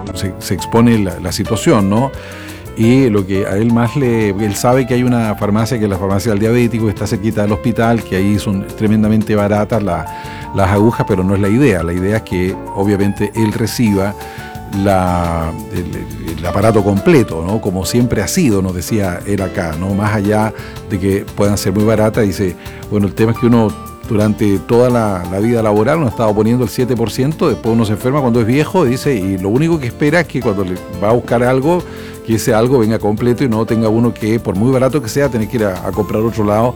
se expone la situación, ¿no? Y lo que a él más él sabe que hay una farmacia, que es la farmacia del diabético, que está cerquita del hospital, que ahí son tremendamente baratas las agujas, pero no es la idea. La idea es que obviamente él reciba el aparato completo, ¿no? Como siempre ha sido, nos decía él acá, ¿no? Más allá de que puedan ser muy baratas, dice, bueno, el tema es que uno durante toda la vida laboral uno ha estado poniendo el 7%, después uno se enferma cuando es viejo, dice, y lo único que espera es que cuando le va a buscar algo, que ese algo venga completo y no tenga uno que, por muy barato que sea, tener que ir a comprar otro lado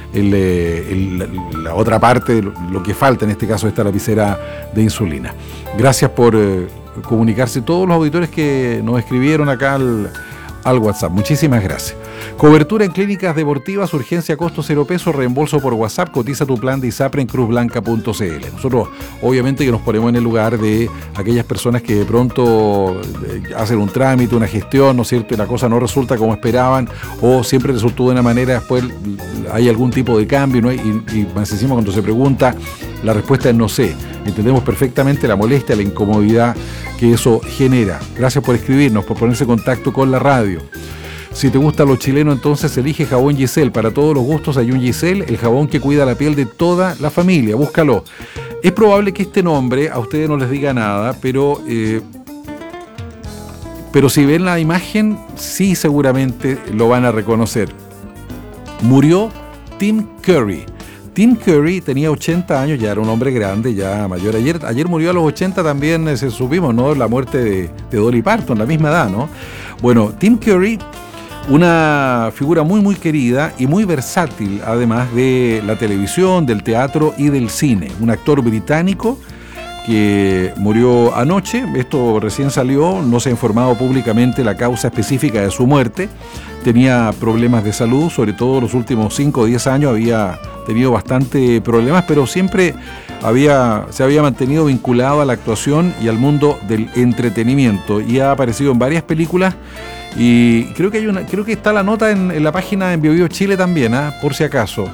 la otra parte, lo que falta, en este caso esta lapicera de insulina. Gracias por comunicarse todos los auditores que nos escribieron acá al WhatsApp. Muchísimas gracias. Cobertura en clínicas deportivas, urgencia, costo 0 pesos, reembolso por WhatsApp, cotiza tu plan de ISAPRE en cruzblanca.cl. Nosotros obviamente que nos ponemos en el lugar de aquellas personas que de pronto hacen un trámite, una gestión, ¿no es cierto?, y la cosa no resulta como esperaban, o siempre resultó de una manera, después hay algún tipo de cambio, ¿no? Y más encima cuando se pregunta, la respuesta es no sé. Entendemos perfectamente la molestia, la incomodidad que eso genera. Gracias por escribirnos, por ponerse en contacto con la radio. Si te gusta lo chileno, entonces elige jabón Giselle. Para todos los gustos hay un Giselle, el jabón que cuida la piel de toda la familia. Búscalo. Es probable que este nombre a ustedes no les diga nada, pero si ven la imagen, sí seguramente lo van a reconocer. Murió Tim Curry. Tim Curry tenía 80 años, ya era un hombre grande, ya mayor. Ayer murió a los 80 también, supimos, ¿no?, la muerte de Dolly Parton, la misma edad, ¿no? Bueno, Tim Curry, una figura muy muy querida y muy versátil, además de la televisión, del teatro y del cine. Un actor británico que murió anoche, esto recién salió, no se ha informado públicamente la causa específica de su muerte. Tenía problemas de salud, sobre todo los últimos 5 o 10 años había tenido bastante problemas, pero siempre se había mantenido vinculado a la actuación y al mundo del entretenimiento, y ha aparecido en varias películas. Y creo que está la nota en la página en BioBio Chile también, por si acaso.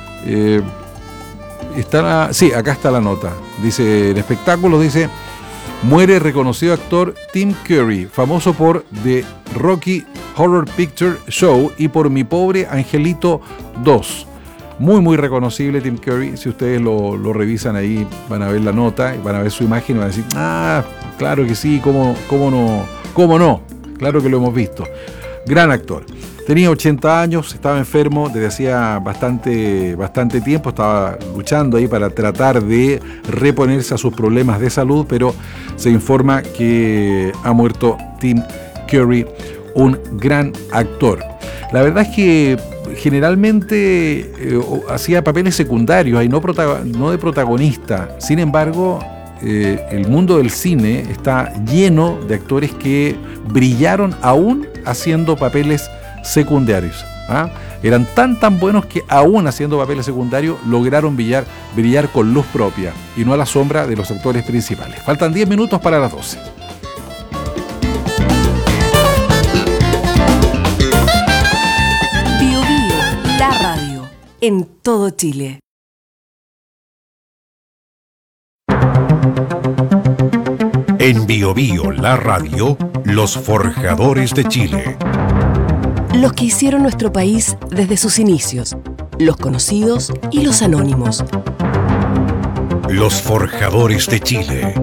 Sí, acá está la nota. Dice, en espectáculos, dice, muere reconocido actor Tim Curry, famoso por The Rocky Horror Picture Show y por Mi Pobre Angelito 2. Muy, muy reconocible Tim Curry. Si ustedes lo revisan ahí, van a ver la nota, van a ver su imagen y van a decir, claro que sí, cómo no, claro que lo hemos visto. Gran actor. Tenía 80 años, estaba enfermo desde hacía bastante tiempo, estaba luchando ahí para tratar de reponerse a sus problemas de salud, pero se informa que ha muerto Tim Curry, un gran actor. La verdad es que generalmente hacía papeles secundarios y no de protagonista. Sin embargo, el mundo del cine está lleno de actores que brillaron aún haciendo papeles secundarios. Eran tan buenos que aún haciendo papeles secundarios lograron brillar con luz propia y no a la sombra de los actores principales. Faltan 10 minutos para las 12. BioBio, la radio, en todo Chile. En BioBio, la radio, los forjadores de Chile. Los que hicieron nuestro país desde sus inicios, los conocidos y los anónimos. Los forjadores de Chile.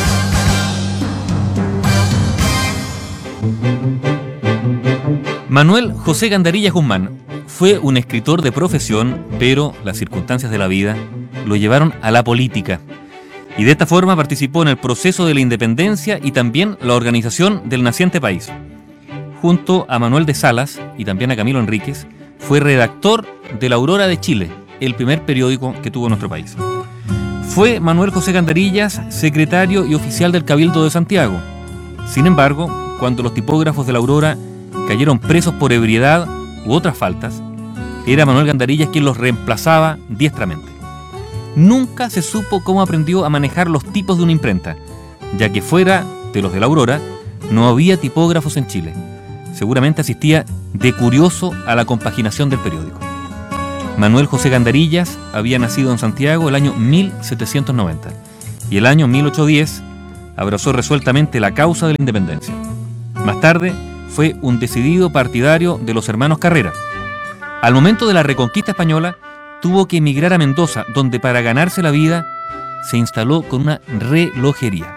Manuel José Gandarillas Guzmán fue un escritor de profesión, pero las circunstancias de la vida lo llevaron a la política. Y de esta forma participó en el proceso de la independencia y también la organización del naciente país. Junto a Manuel de Salas y también a Camilo Enríquez, fue redactor de La Aurora de Chile, el primer periódico que tuvo nuestro país. Fue Manuel José Gandarillas secretario y oficial del Cabildo de Santiago. Sin embargo, cuando los tipógrafos de La Aurora cayeron presos por ebriedad u otras faltas, era Manuel Gandarillas quien los reemplazaba diestramente. Nunca se supo cómo aprendió a manejar los tipos de una imprenta, ya que fuera de los de La Aurora no había tipógrafos en Chile. Seguramente asistía de curioso a la compaginación del periódico. Manuel José Gandarillas había nacido en Santiago el año 1790 y el año 1810 abrazó resueltamente la causa de la independencia. Más tarde, fue un decidido partidario de los hermanos Carrera. Al momento de la reconquista española, tuvo que emigrar a Mendoza, donde para ganarse la vida se instaló con una relojería.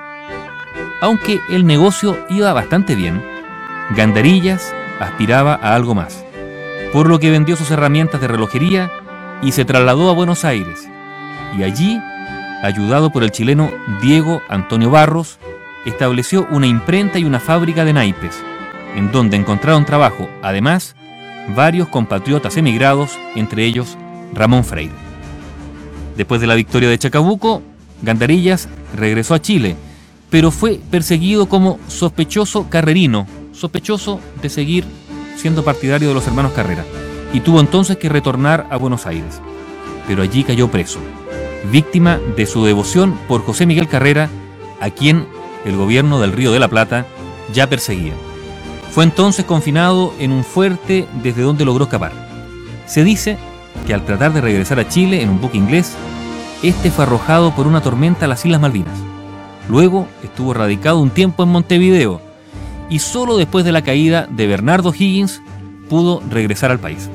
Aunque el negocio iba bastante bien, Gandarillas aspiraba a algo más, por lo que vendió sus herramientas de relojería y se trasladó a Buenos Aires. Y allí, ayudado por el chileno Diego Antonio Barros, estableció una imprenta y una fábrica de naipes, en donde encontraron trabajo, además, varios compatriotas emigrados, entre ellos Ramón Freire. Después de la victoria de Chacabuco, Gandarillas regresó a Chile, pero fue perseguido como sospechoso carrerino, sospechoso de seguir siendo partidario de los hermanos Carrera, y tuvo entonces que retornar a Buenos Aires. Pero allí cayó preso, víctima de su devoción por José Miguel Carrera, a quien el gobierno del Río de la Plata ya perseguía. Fue entonces confinado en un fuerte desde donde logró escapar. Se dice que al tratar de regresar a Chile en un buque inglés, este fue arrojado por una tormenta a las Islas Malvinas. Luego estuvo radicado un tiempo en Montevideo y solo después de la caída de Bernardo Higgins pudo regresar al país.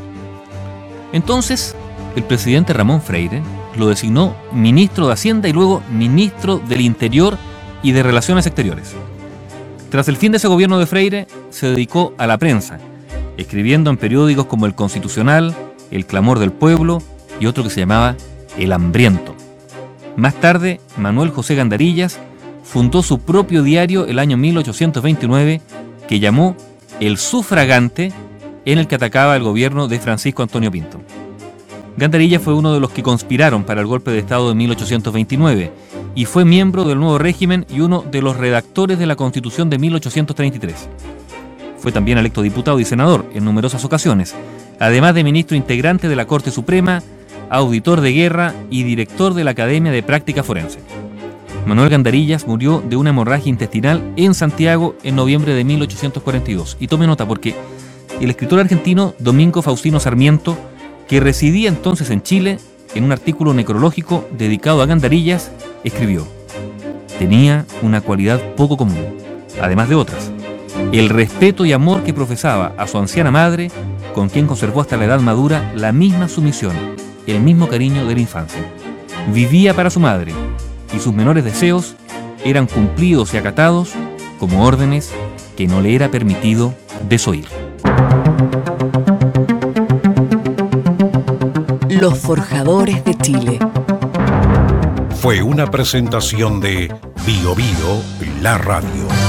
Entonces, el presidente Ramón Freire lo designó ministro de Hacienda y luego ministro del Interior y de Relaciones Exteriores. Tras el fin de ese gobierno de Freire, se dedicó a la prensa, escribiendo en periódicos como El Constitucional, El Clamor del Pueblo y otro que se llamaba El Hambriento. Más tarde, Manuel José Gandarillas fundó su propio diario el año 1829 que llamó El Sufragante, en el que atacaba el gobierno de Francisco Antonio Pinto. Gandarillas fue uno de los que conspiraron para el golpe de Estado de 1829 y fue miembro del nuevo régimen y uno de los redactores de la Constitución de 1833. Fue también electo diputado y senador en numerosas ocasiones, además de ministro integrante de la Corte Suprema, auditor de guerra y director de la Academia de Práctica Forense. Manuel Gandarillas murió de una hemorragia intestinal en Santiago en noviembre de 1842. Y tome nota porque el escritor argentino Domingo Faustino Sarmiento, que residía entonces en Chile, en un artículo necrológico dedicado a Gandarillas, escribió: tenía una cualidad poco común, además de otras: el respeto y amor que profesaba a su anciana madre, con quien conservó hasta la edad madura la misma sumisión, el mismo cariño de la infancia. Vivía para su madre, y sus menores deseos eran cumplidos y acatados como órdenes que no le era permitido desoír. Los Forjadores de Chile. Fue una presentación de Bio Bio, la radio.